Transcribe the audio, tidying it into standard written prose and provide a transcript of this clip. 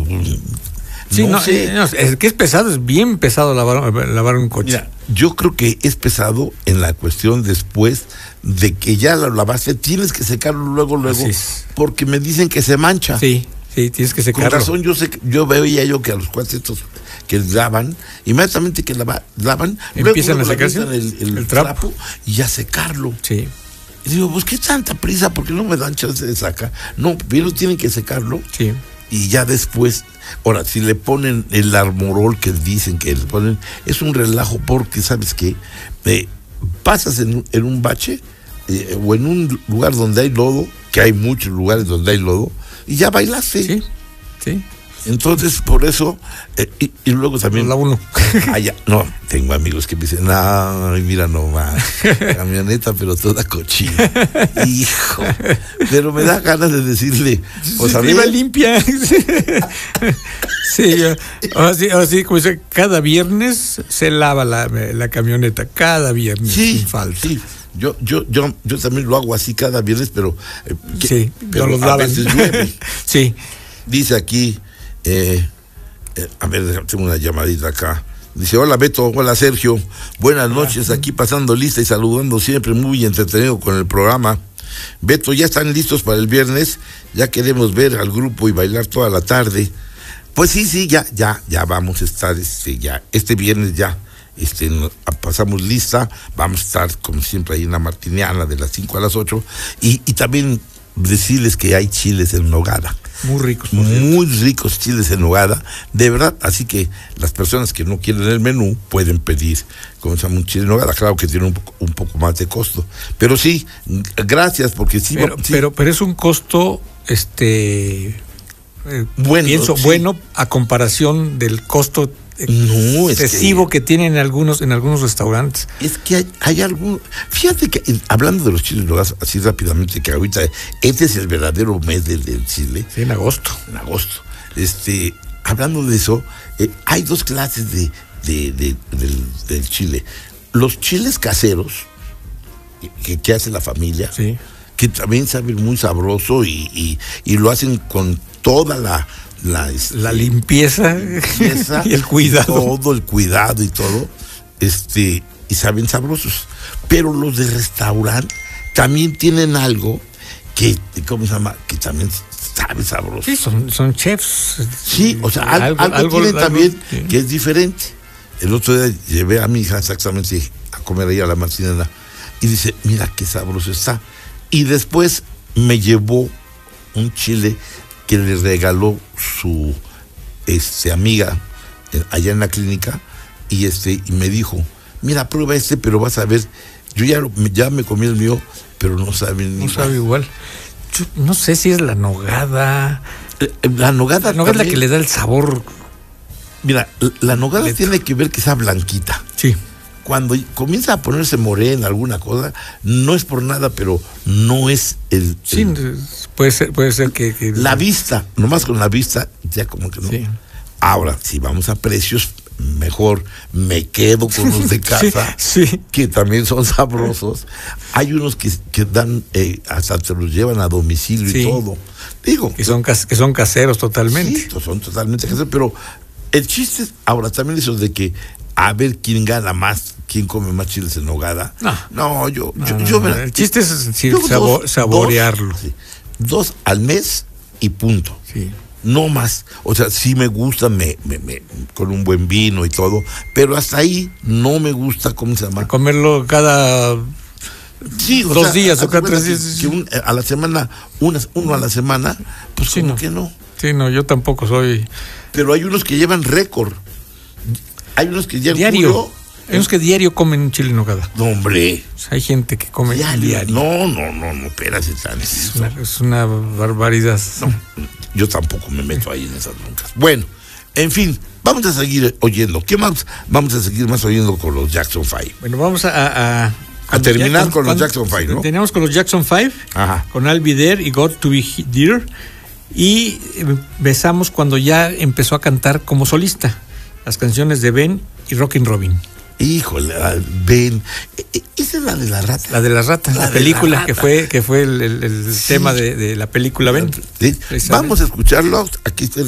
Sí, no sé. Es que es pesado, es bien pesado lavar un coche. Mira, yo creo que es pesado en la cuestión después de que ya lo lavaste, tienes que secarlo luego, porque me dicen que se mancha. Sí, tienes que secarlo. Con razón, yo veía que a los cuates estos que lavan, inmediatamente que lavan, empiezan luego a secarse el trapo y ya secarlo. Sí. Y digo, pues qué tanta prisa, porque no me dan chance de sacar. No, primero tienen que secarlo. Sí. Y ya después, ahora, si le ponen el armorol que dicen que le ponen, es un relajo, porque, ¿sabes qué? Pasas en un bache o en un lugar donde hay lodo, que hay muchos lugares donde hay lodo, y ya bailaste. Sí. Entonces, por eso, y luego también... La uno. No, tengo amigos que me dicen, mira nomás, camioneta, pero toda cochina. Hijo, pero me da ganas de decirle, pues a ver... limpia. Sí, ahora sí, como dice, cada viernes se lava la camioneta, cada viernes, sin falta. Sí. Yo también lo hago así cada viernes, pero pero los lavan. A veces llueve. Sí. Dice aquí, a ver, tengo una llamadita acá. Dice, hola Beto, hola Sergio, buenas noches, aquí pasando lista y saludando siempre, muy entretenido con el programa. Beto, ¿ya están listos para el viernes? Ya queremos ver al grupo y bailar toda la tarde. Pues sí, ya vamos a estar, ya este viernes ya. Pasamos lista, vamos a estar como siempre ahí en la Martiniana de las 5 a las 8 y también decirles que hay chiles en nogada. Muy ricos. Muy ricos chiles en nogada, de verdad, así que las personas que no quieren el menú pueden pedir, como se llama, un chile en nogada, claro que tiene un poco más de costo, pero sí, gracias, porque sí. Pero es un costo, bueno a comparación del costo excesivo que tienen en algunos restaurantes. Es que hay algún... Fíjate que, hablando de los chiles en nogada, así rápidamente, que ahorita este es el verdadero mes del chile. Sí, en agosto. Hablando de eso, hay dos clases del chile. Los chiles caseros, que hace la familia, que también saben muy sabroso y lo hacen con toda la limpieza y el cuidado. Todo el cuidado y todo, y saben sabrosos. Pero los de restaurante también tienen algo que, ¿cómo se llama? Que también sabe sabroso. Sí, son chefs. Sí, o sea, algo tienen también que es diferente. El otro día llevé a mi hija exactamente a comer ahí a la Martiniana y dice, mira qué sabroso está. Y después me llevó un chile que le regaló su amiga allá en la clínica y me dijo, mira, prueba pero vas a ver, yo ya me comí el mío, pero no sabe ni no sabe igual. Yo no sé si es la nogada. La nogada es la que le da el sabor. Mira, la nogada tiene que ver que sea blanquita. Sí. Cuando comienza a ponerse morena alguna cosa, no es por nada, pero no es sí, puede ser que la vista, nomás con la vista, ya como que no. Sí. Ahora, si vamos a precios, mejor me quedo con los de casa, que también son sabrosos. Hay unos que dan, hasta te los llevan a domicilio y todo. Digo. Que son caseros totalmente. Sí, son totalmente caseros, pero el chiste es, ahora también eso de que a ver quién gana más, quién come más chiles en nogada. No, yo el chiste es saborearlo. 2 al mes y punto. Sí. No más. O sea, sí me gusta con un buen vino y todo, pero hasta ahí no me gusta, ¿cómo se llama? Comerlo cada 2 días o cada 3 días. Que a la semana, uno a la semana, pues como que no. Sí, no, yo tampoco soy. Pero hay unos que llevan récord. Hay unos que ya diario. Hay unos que diario comen chile en nogada. No, hombre. Hay gente que come diario. No, espérate. Es una barbaridad. No, yo tampoco me meto ahí en esas broncas. Bueno, en fin, vamos a seguir oyendo. ¿Qué más vamos a seguir más oyendo con los Jackson 5? Bueno, vamos a terminar con los Jackson 5, ¿no? Terminamos con los Jackson 5, con I'll Be There y Got to Be There. Y empezamos cuando ya empezó a cantar como solista las canciones de Ben y Rockin' Robin. Híjole, Ben, esa es la de la rata. La de la rata, la película que fue el tema de la película Ben. Vamos a escucharlo. Aquí está